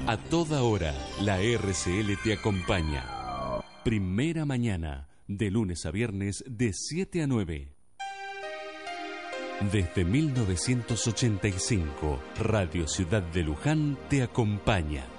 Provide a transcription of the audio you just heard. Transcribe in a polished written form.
A toda hora, la RCL te acompaña. Primera mañana, de lunes a viernes, de 7 a 9. Desde 1985, Radio Ciudad de Luján te acompaña.